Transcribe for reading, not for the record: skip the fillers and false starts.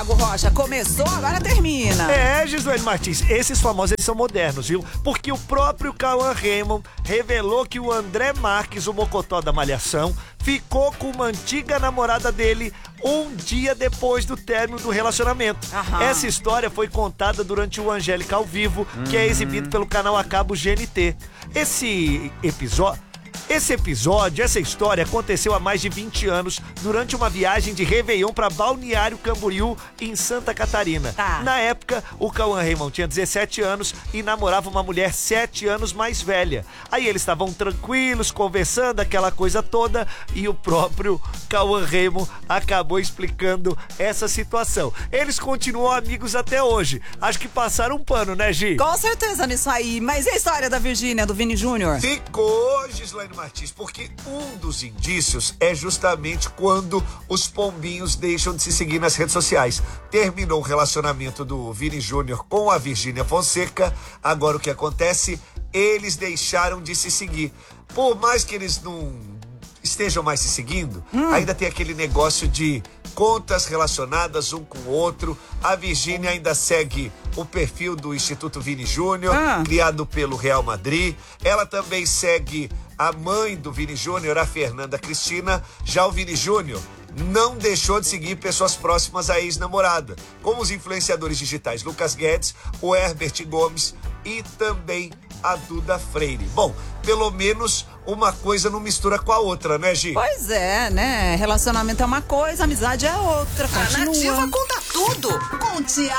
Tiago Rocha, começou, agora termina. Gislaine Martins, esses famosos eles são modernos, viu? Porque o próprio Cauã Raymond revelou que o André Marques, o mocotó da Malhação, ficou com uma antiga namorada dele um dia depois do término do relacionamento. Aham. Essa história foi contada durante o Angélica ao Vivo, que é exibido pelo canal a cabo GNT. Essa história aconteceu há mais de 20 anos durante uma viagem de Réveillon para Balneário Camboriú, em Santa Catarina. Tá. Na época, o Cauã Raymond tinha 17 anos e namorava uma mulher 7 anos mais velha. Aí eles estavam tranquilos, conversando, aquela coisa toda, e o próprio Cauã Raymond acabou explicando essa situação. Eles continuam amigos até hoje. Acho que passaram um pano, né, Gi? Com certeza nisso aí. Mas e a história da Virgínia, do Vini Júnior? Ficou, Gislaine Martins, porque um dos indícios é justamente quando os pombinhos deixam de se seguir nas redes sociais. Terminou o relacionamento do Vini Júnior com a Virgínia Fonseca. Agora o que acontece? Eles deixaram de se seguir. Por mais que eles não estejam mais se seguindo, ainda tem aquele negócio de contas relacionadas um com o outro. A Virgínia ainda segue o perfil do Instituto Vini Júnior, criado pelo Real Madrid. Ela também segue a mãe do Vini Júnior, a Fernanda Cristina. Já o Vini Júnior não deixou de seguir pessoas próximas à ex-namorada, como os influenciadores digitais Lucas Guedes, o Herbert Gomes e também a Duda Freire. Bom, pelo menos uma coisa não mistura com a outra, né, Gi? Pois é, né? Relacionamento é uma coisa, amizade é outra. Continua. A Nativa conta tudo com o Tiago.